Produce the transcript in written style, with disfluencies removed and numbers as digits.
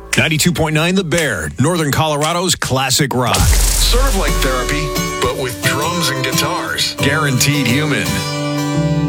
92.9 The Bear, Northern Colorado's classic rock. Sort of like therapy, but with drums and guitars. Guaranteed human.